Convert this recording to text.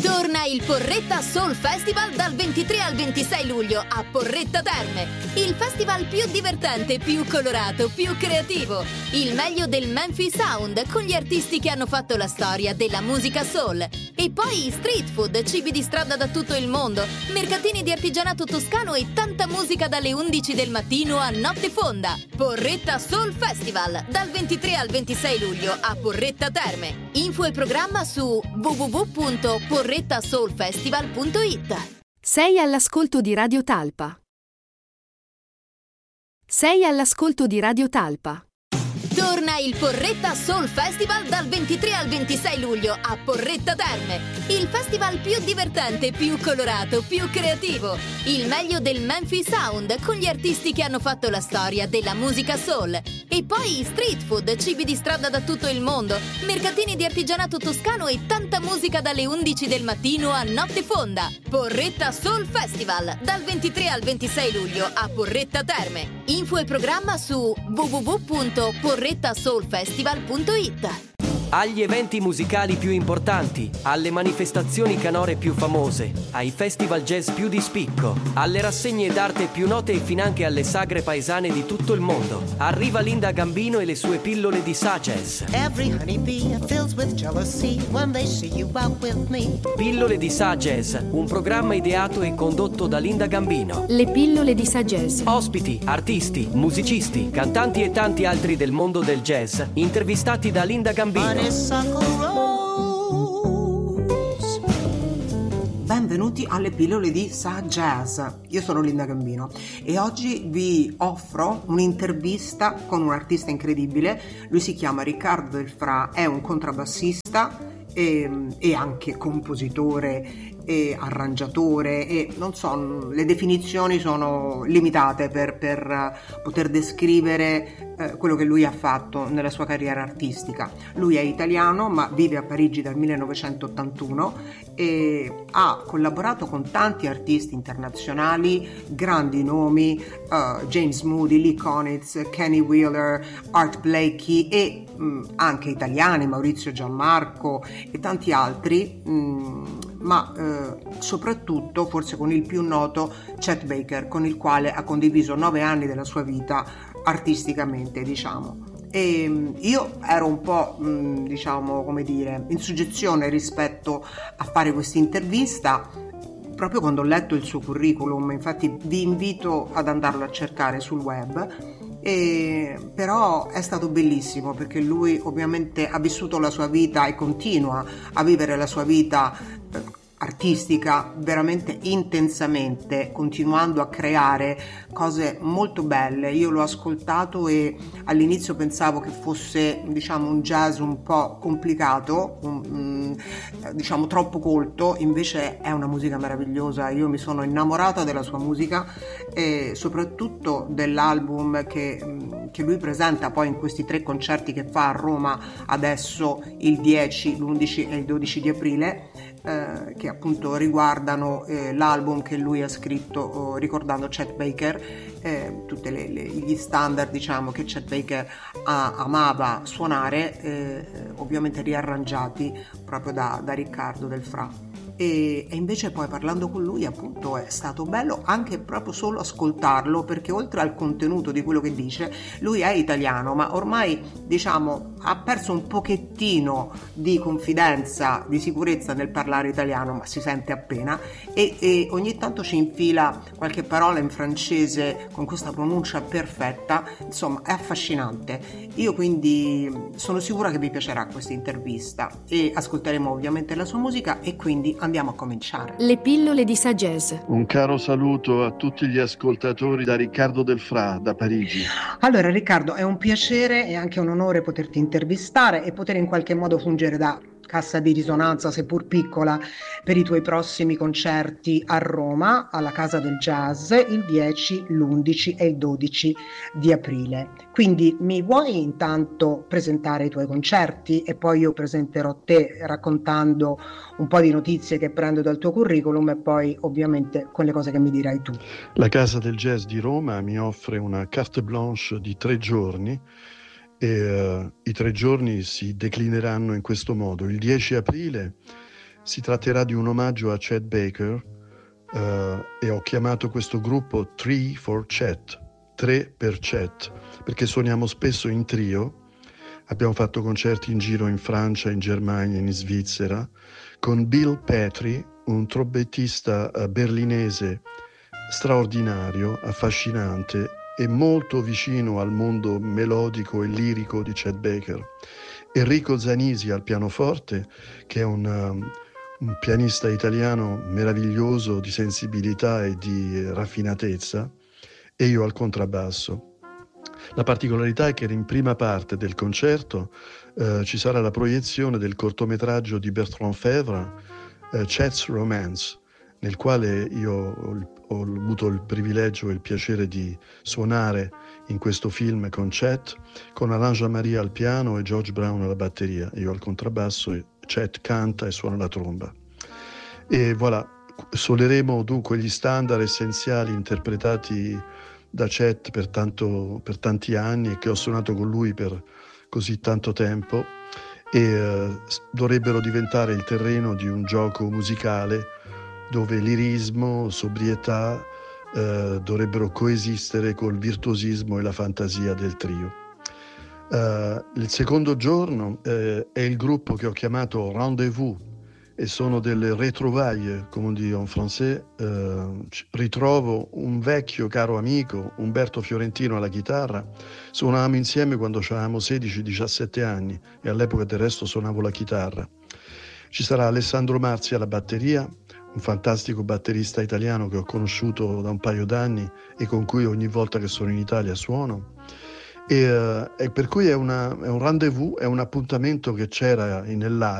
Torna il Porretta Soul Festival dal 23 al 26 luglio a Porretta Terme. Il festival più divertente, più colorato, più creativo. Il meglio del Memphis Sound con gli artisti che hanno fatto la storia della musica soul. E poi street food, cibi di strada da tutto il mondo, mercatini di artigianato toscano e tanta musica dalle 11 del mattino a notte fonda. Porretta Soul Festival dal 23 al 26 luglio a Porretta Terme. Info e programma su www.porrettasoulfestival.it. Sei all'ascolto di Radio Talpa. Sei all'ascolto di Radio Talpa. Torna il Porretta Soul Festival dal 23 al 26 luglio a Porretta Terme. Il festival più divertente, più colorato, più creativo. Il meglio del Memphis Sound con gli artisti che hanno fatto la storia della musica soul. E poi street food, cibi di strada da tutto il mondo, mercatini di artigianato toscano e tanta musica dalle 11 del mattino a notte fonda. Porretta Soul Festival dal 23 al 26 luglio a Porretta Terme. Info e programma su www.porrettasoulfestival.it. Agli eventi musicali più importanti, alle manifestazioni canore più famose, ai festival jazz più di spicco, alle rassegne d'arte più note e finanche alle sagre paesane di tutto il mondo. Arriva Linda Gambino e le sue pillole di Sagez. Every honeybee fills with jealousy when they see you out with me. Pillole di Sagez, un programma ideato e condotto da Linda Gambino. Le pillole di Sagez. Ospiti, artisti, musicisti, cantanti e tanti altri del mondo del jazz, intervistati da Linda Gambino. Benvenuti alle pillole di Sagez. Io sono Linda Gambino e oggi vi offro un'intervista con un artista incredibile. Lui si chiama Riccardo Del Fra, è un contrabbassista e anche compositore e arrangiatore, e non so, le definizioni sono limitate per poter descrivere quello che lui ha fatto nella sua carriera artistica. Lui è italiano ma vive a Parigi dal 1981 e ha collaborato con tanti artisti internazionali, grandi nomi, James Moody, Lee Konitz, Kenny Wheeler, Art Blakey e anche italiani, Maurizio Giammarco e tanti altri, ma soprattutto forse con il più noto Chet Baker, con il quale ha condiviso 9 anni della sua vita artisticamente, diciamo. E io ero un po' diciamo, come dire, in suggezione rispetto a fare questa intervista proprio quando ho letto il suo curriculum. Infatti vi invito ad andarlo a cercare sul web. Però è stato bellissimo perché lui ovviamente ha vissuto la sua vita e continua a vivere la sua vita artistica veramente intensamente, continuando a creare cose molto belle. Io l'ho ascoltato e all'inizio pensavo che fosse, diciamo, un jazz un po' complicato, diciamo troppo colto, invece è una musica meravigliosa. Io mi sono innamorata della sua musica e soprattutto dell'album che lui presenta poi in questi 3 concerti che fa a Roma adesso, il 10, l'11 e il 12 di aprile, che appunto riguardano l'album che lui ha scritto ricordando Chet Baker, tutti gli standard, diciamo, che Chet Baker amava suonare, ovviamente riarrangiati proprio da Riccardo Del Fra. E invece poi parlando con lui appunto è stato bello anche proprio solo ascoltarlo, perché oltre al contenuto di quello che dice, lui è italiano ma ormai, diciamo, ha perso un pochettino di confidenza, di sicurezza nel parlare italiano, ma si sente appena, e ogni tanto ci infila qualche parola in francese con questa pronuncia perfetta. Insomma, è affascinante. Io quindi sono sicura che vi piacerà questa intervista e ascolteremo ovviamente la sua musica, e quindi andiamo a cominciare. Le pillole di Sagez. Un caro saluto a tutti gli ascoltatori da Riccardo Del Fra, da Parigi. Allora Riccardo, è un piacere e anche un onore poterti intervistare e poter in qualche modo fungere da cassa di risonanza, seppur piccola, per i tuoi prossimi concerti a Roma, alla Casa del Jazz, il 10, l'11 e il 12 di aprile. Quindi mi vuoi intanto presentare i tuoi concerti e poi io presenterò te raccontando un po' di notizie che prendo dal tuo curriculum e poi ovviamente con le cose che mi dirai tu. La Casa del Jazz di Roma mi offre una carte blanche di 3 giorni e i 3 giorni si declineranno in questo modo. Il 10 aprile Si tratterà di un omaggio a Chet Baker e ho chiamato questo gruppo 3 for Chet, 3 per Chet, perché suoniamo spesso in trio. Abbiamo fatto concerti in giro in Francia, in Germania, in Svizzera, con Bill Petrie, un trombettista berlinese straordinario, affascinante e molto vicino al mondo melodico e lirico di Chet Baker. Enrico Zanisi al pianoforte, che è un pianista italiano meraviglioso di sensibilità e di raffinatezza, e io al contrabbasso. La particolarità è che in prima parte del concerto ci sarà la proiezione del cortometraggio di Bertrand Fevre, Chet's Romance, nel quale io ho avuto il privilegio e il piacere di suonare in questo film con Chet, con Alain Jean-Marie al piano e George Brown alla batteria, io al contrabbasso, e Chet canta e suona la tromba. E voilà, suoneremo dunque gli standard essenziali interpretati da Chet per tanti anni e che ho suonato con lui per così tanto tempo, e dovrebbero diventare il terreno di un gioco musicale dove lirismo, sobrietà dovrebbero coesistere col virtuosismo e la fantasia del trio. Il secondo giorno è il gruppo che ho chiamato Rendez-vous, e sono delle retrouvailles, come on dit en français. Ritrovo un vecchio caro amico, Umberto Fiorentino alla chitarra. Suonavamo insieme quando avevamo 16-17 anni e all'epoca del resto suonavo la chitarra. Ci sarà Alessandro Marzi alla batteria, un fantastico batterista italiano che ho conosciuto da un paio d'anni e con cui ogni volta che sono in Italia suono. E per cui è un rendezvous, è un appuntamento che c'era nell'aria,